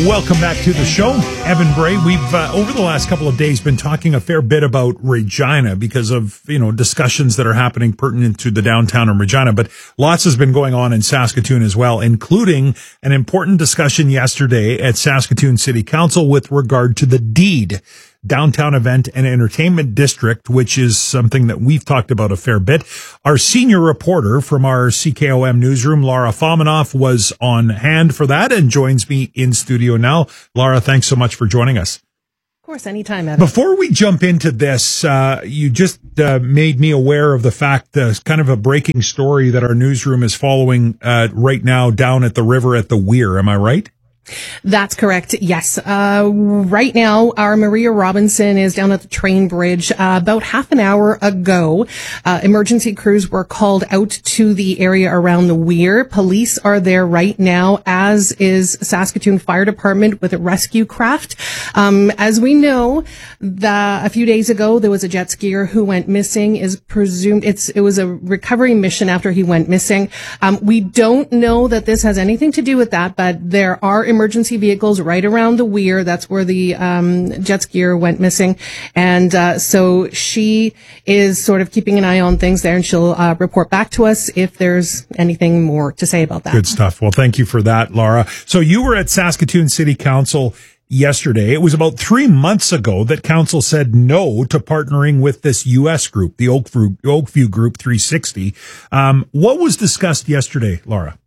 Welcome back to the show. Evan Bray. We've, over the last couple of days, been talking a fair bit about Regina because of, discussions that are happening pertinent to the downtown of Regina. But lots has been going on in Saskatoon as well, including an important discussion yesterday at Saskatoon City Council with regard to the DEED, Downtown Event and Entertainment District, which is something that we've talked about a fair bit. Our senior reporter from our CKOM newsroom, Laura Fominoff, was on hand for that and joins me in studio now. Laura, thanks so much for joining us. Of course, anytime, Evan. Before we jump into this, you just made me aware of the fact, kind of a breaking story that our newsroom is following right now down at the river at the Weir. Am I right? That's correct. Yes. Right now, our Maria Robinson is down at the train bridge. About half an hour ago, emergency crews were called out to the area around the Weir. Police are there right now, as is Saskatoon Fire Department with a rescue craft. As we know, a few days ago, there was a jet skier who went missing. Is presumed it was a recovery mission after he went missing. We don't know that this has anything to do with that, but there are emergency vehicles right around the Weir. That's where the jet skier went missing. And so she is sort of keeping an eye on things there, and she'll report back to us if there's anything more to say about that. Good stuff. Well, thank you for that, Laura. So you were at Saskatoon City Council yesterday. It was about 3 months ago that council said no to partnering with this U.S. group, the Oakview Group 360. What was discussed yesterday, Laura?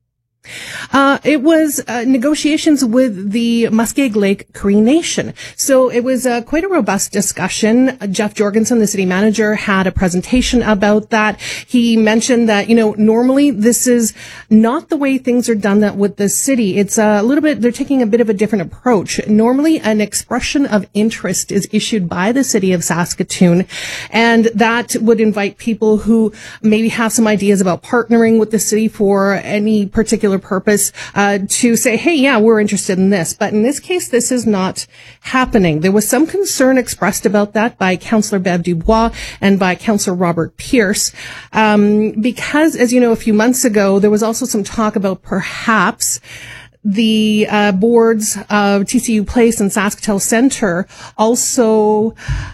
It was negotiations with the Muskeg Lake Cree Nation. So it was quite a robust discussion. Jeff Jorgensen, the city manager, had a presentation about that. He mentioned that, normally this is not the way things are done that with the city. It's a little bit, they're taking a bit of a different approach. Normally an expression of interest is issued by the city of Saskatoon, and that would invite people who maybe have some ideas about partnering with the city for any particular purpose to say, hey, yeah, we're interested in this. But in this case, this is not happening. There was some concern expressed about that by Councillor Bev Dubois and by Councillor Robert Pierce, because, as you know, a few months ago, there was also some talk about perhaps the boards of TCU Place and Sasktel Center also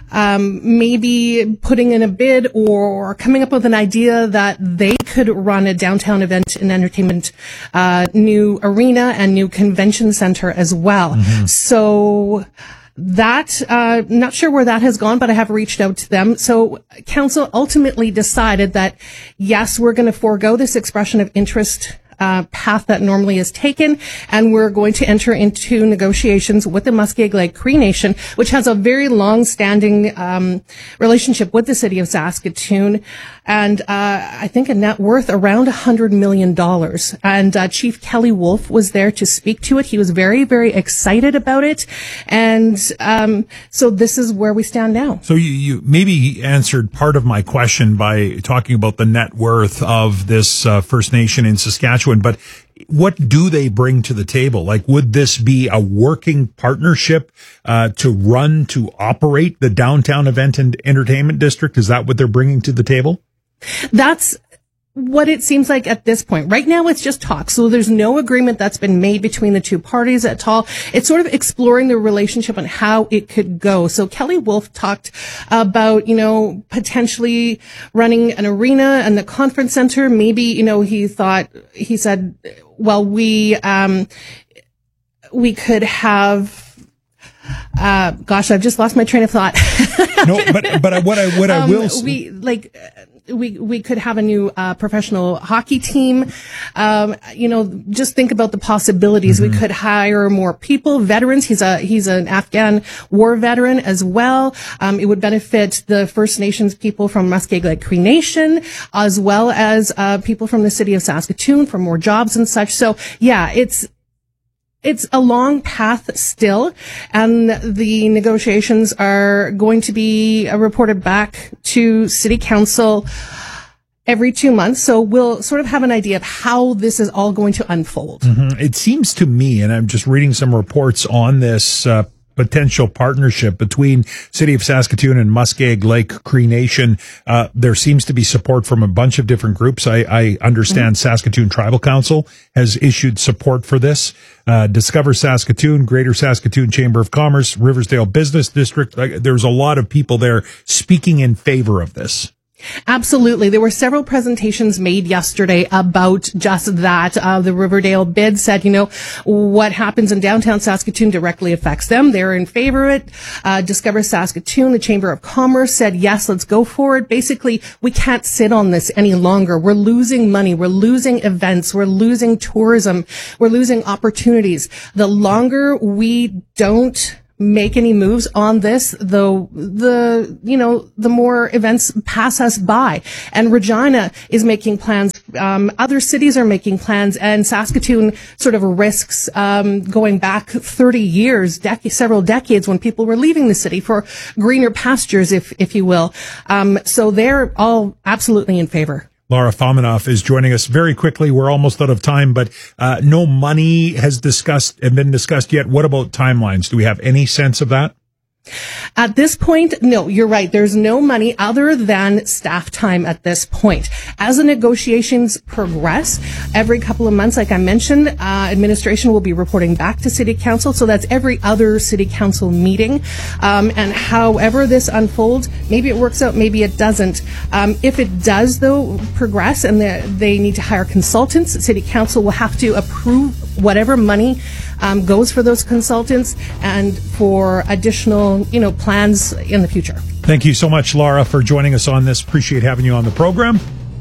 maybe putting in a bid or coming up with an idea that they could run a downtown event and entertainment new arena and new convention center as well. Mm-hmm. So that, not sure where that has gone, but I have reached out to them. So council ultimately decided that, yes, we're going to forego this expression of interest path that normally is taken, and we're going to enter into negotiations with the Muskeg Lake Cree Nation, which has a very long-standing relationship with the city of Saskatoon, and I think a net worth around $100 million. And Chief Kelly Wolf was there to speak to it. He was very, very excited about it, and so this is where we stand now. So you maybe answered part of my question by talking about the net worth of this First Nation in Saskatchewan. But what do they bring to the table? Like, would this be a working partnership to operate the downtown event and entertainment district? Is that what they're bringing to the table? That's what it seems like at this point. Right now, it's just talk. So there's no agreement that's been made between the two parties at all. It's sort of exploring the relationship and how it could go. So Kelly Wolf talked about, potentially running an arena and the conference center. Maybe, he said, well, we could have, gosh, I've just lost my train of thought. No, but what I will we could have a new professional hockey team. Just think about the possibilities. Mm-hmm. We could hire more people, veterans. He's an Afghan war veteran as well. It would benefit the First Nations people from Muskeg Lake Cree Nation, as well as people from the city of Saskatoon for more jobs and such. So yeah, it's a long path still, and the negotiations are going to be reported back to City Council every 2 months. So we'll sort of have an idea of how this is all going to unfold. Mm-hmm. It seems to me, and I'm just reading some reports on this potential partnership between City of Saskatoon and Muskeg Lake Cree Nation. There seems to be support from a bunch of different groups. I understand Saskatoon Tribal Council has issued support for this. Discover Saskatoon, Greater Saskatoon Chamber of Commerce, Riversdale Business District. There's a lot of people there speaking in favor of this. Absolutely. There were several presentations made yesterday about just that. The Riverdale bid said, what happens in downtown Saskatoon directly affects them. They're in favor of it. Discover Saskatoon, the Chamber of Commerce said, yes, let's go for it. Basically, we can't sit on this any longer. We're losing money. We're losing events. We're losing tourism. We're losing opportunities. The longer we don't make any moves on this, though, the more events pass us by. And Regina is making plans. Other cities are making plans, and Saskatoon sort of risks going back 30 years, several decades, when people were leaving the city for greener pastures, if you will. So they're all absolutely in favor. Laura Fominoff is joining us very quickly. We're almost out of time, but no money has been discussed yet. What about timelines? Do we have any sense of that? At this point, no, you're right. There's no money other than staff time at this point. As the negotiations progress, every couple of months, like I mentioned, administration will be reporting back to City Council. So that's every other City Council meeting. And however this unfolds, maybe it works out, maybe it doesn't. If it does, though, progress and they need to hire consultants, City Council will have to approve whatever money goes for those consultants and for additional, plans in the future. Thank you so much, Laura, for joining us on this. Appreciate having you on the program.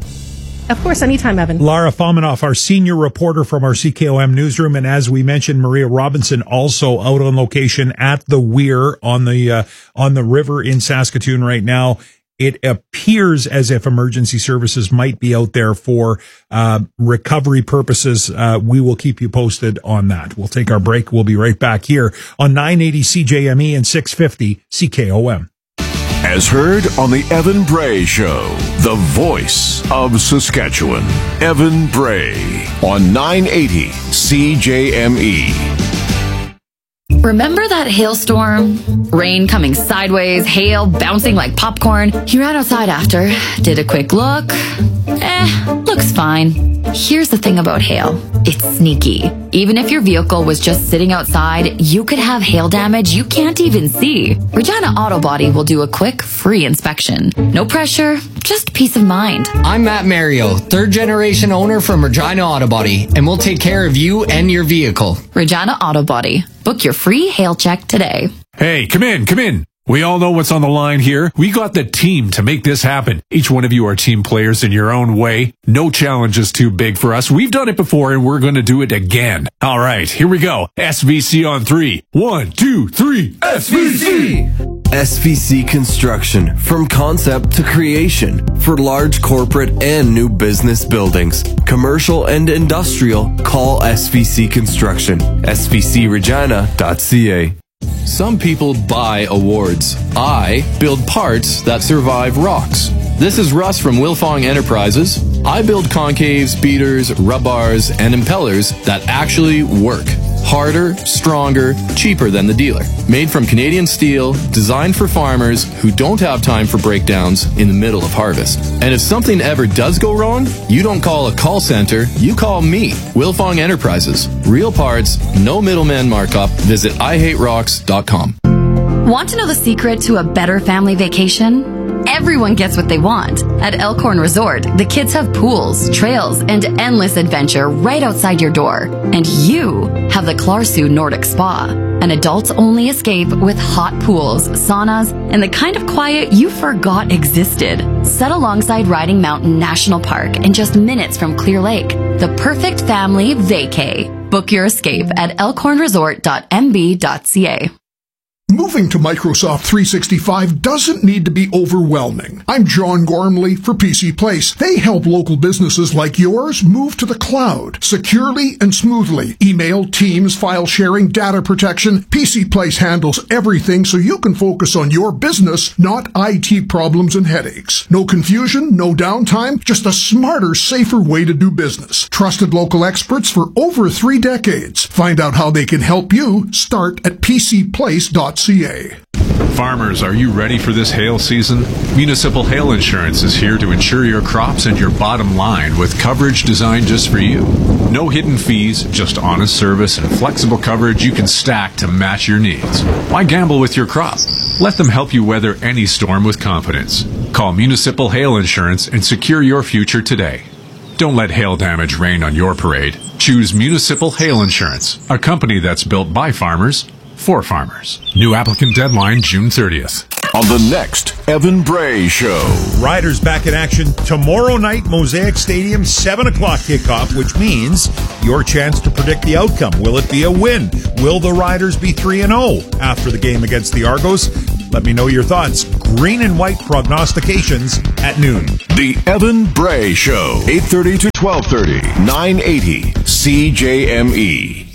Of course, anytime, Evan. Laura Fominoff, our senior reporter from our CKOM newsroom. And as we mentioned, Maria Robinson also out on location at the Weir on the river in Saskatoon right now. It appears as if emergency services might be out there for recovery purposes. We will keep you posted on that. We'll take our break. We'll be right back here on 980 CJME and 650 CKOM. As heard on the Evan Bray Show, the voice of Saskatchewan. Evan Bray on 980 CJME. Remember that hailstorm? Rain coming sideways, hail bouncing like popcorn. He ran outside after, did a quick look. Looks fine. Here's the thing about hail. It's sneaky. Even if your vehicle was just sitting outside, you could have hail damage you can't even see. Regina Auto Body will do a quick, free inspection. No pressure, just peace of mind. I'm Matt Mario, third-generation owner from Regina Auto Body, and we'll take care of you and your vehicle. Regina Auto Body. Book your free hail check today. Hey, come in. We all know what's on the line here. We got the team to make this happen. Each one of you are team players in your own way. No challenge is too big for us. We've done it before and we're going to do it again. All right, here we go. SVC on 3. 1, 2, 3. SVC! SVC Construction, from concept to creation, for large corporate and new business buildings, commercial and industrial. Call SVC Construction. svcregina.ca. Some people buy awards. I build parts that survive rocks. This is Russ from Wilfong Enterprises. I build concaves, beaters, rub bars, and impellers that actually work. Harder, stronger, cheaper than the dealer. Made from Canadian steel, designed for farmers who don't have time for breakdowns in the middle of harvest. And if something ever does go wrong, you don't call a call center, you call me, Wilfong Enterprises. Real parts, no middleman markup. Visit IHateRocks.com. Want to know the secret to a better family vacation? Everyone gets what they want. At Elkhorn Resort, the kids have pools, trails, and endless adventure right outside your door. And you have the Clarsu Nordic Spa, an adults-only escape with hot pools, saunas, and the kind of quiet you forgot existed. Set alongside Riding Mountain National Park and just minutes from Clear Lake. The perfect family vacay. Book your escape at elkhornresort.mb.ca. Moving to Microsoft 365 doesn't need to be overwhelming. I'm John Gormley for PC Place. They help local businesses like yours move to the cloud securely and smoothly. Email, Teams, file sharing, data protection. PC Place handles everything so you can focus on your business, not IT problems and headaches. No confusion, no downtime, just a smarter, safer way to do business. Trusted local experts for over 3 decades. Find out how they can help you. Start at pcplace.ca. Farmers, are you ready for this hail season? Municipal Hail Insurance is here to insure your crops and your bottom line with coverage designed just for you. No hidden fees, just honest service and flexible coverage you can stack to match your needs. Why gamble with your crop? Let them help you weather any storm with confidence. Call Municipal Hail Insurance and secure your future today. Don't let hail damage rain on your parade. Choose Municipal Hail Insurance, a company that's built by farmers for farmers. New applicant deadline June 30th. On the next Evan Bray Show. Riders back in action tomorrow night, Mosaic Stadium, 7 o'clock kickoff, which means your chance to predict the outcome. Will it be a win? Will the Riders be 3-0 after the game against the Argos? Let me know your thoughts. Green and white prognostications at noon. The Evan Bray Show, 8:30 to 12:30, 980 CJME.